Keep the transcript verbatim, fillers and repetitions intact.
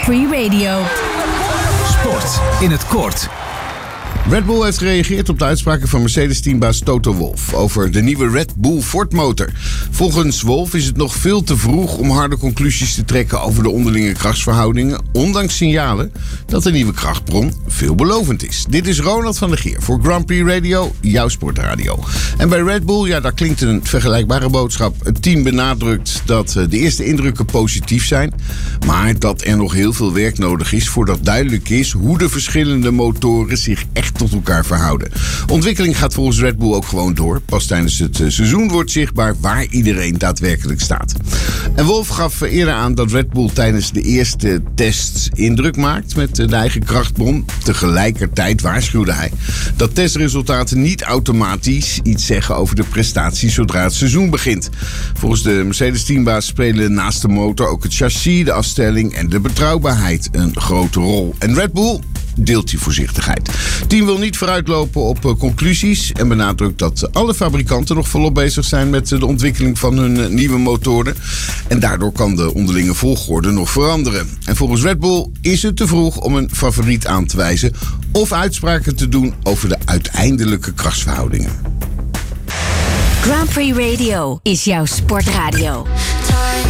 Prix Radio. Sport in het kort. Red Bull heeft gereageerd op de uitspraken van Mercedes-teambaas Toto Wolff over de nieuwe Red Bull Ford-motor. Volgens Wolff is het nog veel te vroeg om harde conclusies te trekken over de onderlinge krachtsverhoudingen, ondanks signalen dat de nieuwe krachtbron veelbelovend is. Dit is Ronald van der Geer voor Grand Prix Radio, jouw sportradio. En bij Red Bull, ja, daar klinkt een vergelijkbare boodschap. Het team benadrukt dat de eerste indrukken positief zijn, maar dat er nog heel veel werk nodig is voordat duidelijk is hoe de verschillende motoren zich echt tot elkaar verhouden. Ontwikkeling gaat volgens Red Bull ook gewoon door. Pas tijdens het seizoen wordt zichtbaar waar iedereen daadwerkelijk staat. En Wolff gaf eerder aan dat Red Bull tijdens de eerste tests indruk maakt met de eigen krachtbron. Tegelijkertijd waarschuwde hij dat testresultaten niet automatisch iets zeggen over de prestaties zodra het seizoen begint. Volgens de Mercedes-teambaas spelen naast de motor ook het chassis, de afstelling en de betrouwbaarheid een grote rol. En Red Bull deelt die voorzichtigheid. Het team wil niet vooruitlopen op uh, conclusies en benadrukt dat alle fabrikanten nog volop bezig zijn met uh, de ontwikkeling van hun uh, nieuwe motoren. En daardoor kan de onderlinge volgorde nog veranderen. En volgens Red Bull is het te vroeg om een favoriet aan te wijzen of uitspraken te doen over de uiteindelijke krachtsverhoudingen. Grand Prix Radio is jouw sportradio.